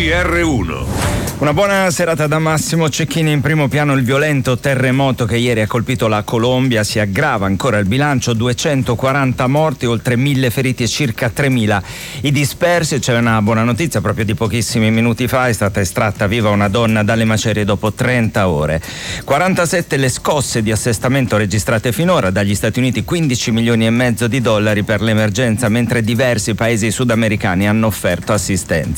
GR1. Una buona serata da Massimo Cecchini. In primo piano il violento terremoto che ieri ha colpito la Colombia. Si aggrava ancora il bilancio, 240 morti, oltre 1000 feriti e circa 3000 i dispersi. C'è una buona notizia: proprio di pochissimi minuti fa è stata estratta viva una donna dalle macerie dopo 30 ore. 47 le scosse di assestamento registrate finora. Dagli Stati Uniti 15 milioni e mezzo di dollari per l'emergenza, mentre diversi paesi sudamericani hanno offerto assistenza.